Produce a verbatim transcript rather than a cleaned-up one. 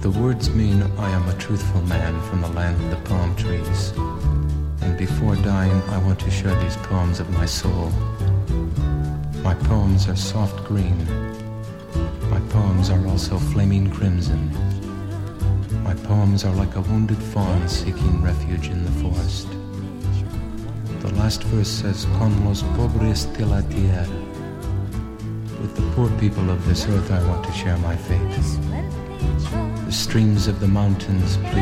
The words mean I am a truthful man from the land of the palm trees. And before dying, I want to share these poems of my soul. My poems are soft green. My poems are also flaming crimson. My poems are like a wounded fawn seeking refuge in the forest. The last verse says, Con los pobres de la tierra. With the poor people of this earth, I want to share my fate. The streams of the mountains plead